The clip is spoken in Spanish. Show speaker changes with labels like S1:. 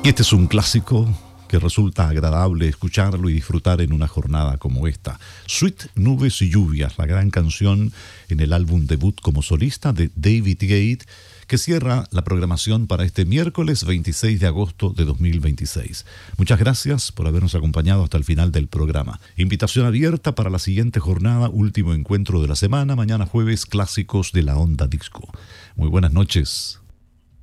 S1: Este es un clásico que resulta agradable escucharlo y disfrutar en una jornada como esta. Sweet Nubes y Lluvias, la gran canción en el álbum debut como solista de David Gate, que cierra la programación para este miércoles 26 de agosto de 2026. Muchas gracias por habernos acompañado hasta el final del programa. Invitación abierta para la siguiente jornada, último encuentro de la semana, mañana jueves, clásicos de la onda disco. Muy buenas noches.